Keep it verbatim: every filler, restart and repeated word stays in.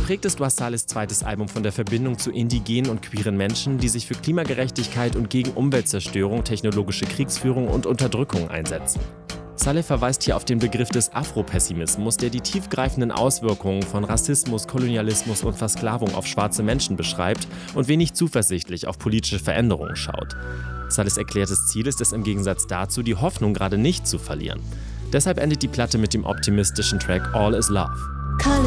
Geprägt ist Wasalis zweites Album von der Verbindung zu indigenen und queeren Menschen, die sich für Klimagerechtigkeit und gegen Umweltzerstörung, technologische Kriegsführung und Unterdrückung einsetzen. Saleh verweist hier auf den Begriff des Afropessimismus, der die tiefgreifenden Auswirkungen von Rassismus, Kolonialismus und Versklavung auf schwarze Menschen beschreibt und wenig zuversichtlich auf politische Veränderungen schaut. Salehs erklärtes Ziel ist es im Gegensatz dazu, die Hoffnung gerade nicht zu verlieren. Deshalb endet die Platte mit dem optimistischen Track All is Love.